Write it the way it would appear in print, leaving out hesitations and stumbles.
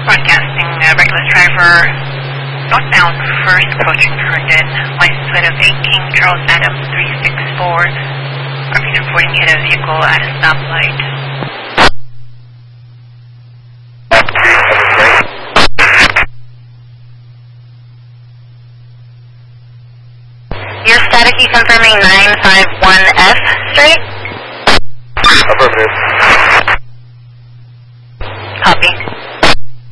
Broadcasting, regular driver, northbound first approaching Herndon, license plate of 18 Charles Adams 364. RP's reporting hit a vehicle at a stoplight. Your static, you confirming 951F straight? Affirmative. Copy.